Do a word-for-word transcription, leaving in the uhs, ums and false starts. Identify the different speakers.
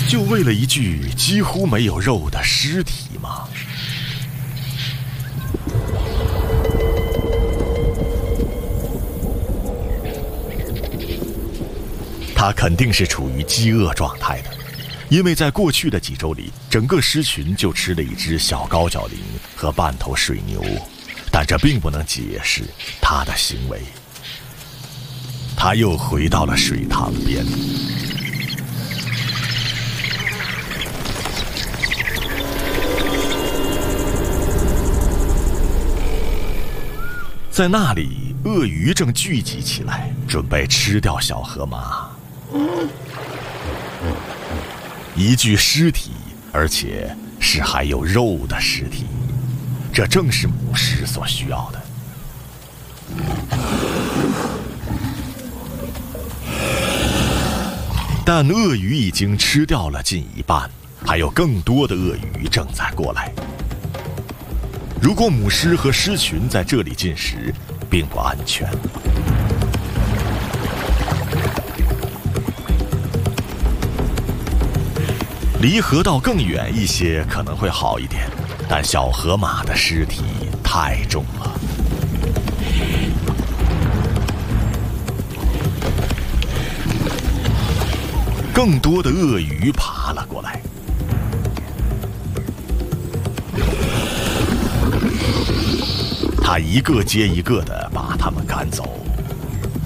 Speaker 1: 就为了一具几乎没有肉的尸体吗？它肯定是处于饥饿状态的，因为在过去的几周里，整个狮群就吃了一只小高脚羚和半头水牛，但这并不能解释它的行为。它又回到了水塘边。在那里，鳄鱼正聚集起来，准备吃掉小河马。一具尸体，而且是还有肉的尸体，这正是母狮所需要的。但鳄鱼已经吃掉了近一半，还有更多的鳄鱼正在过来。如果母狮和狮群在这里进食，并不安全。离河道更远一些可能会好一点，但小河马的尸体太重了。更多的鳄鱼爬了过来。他一个接一个地把它们赶走。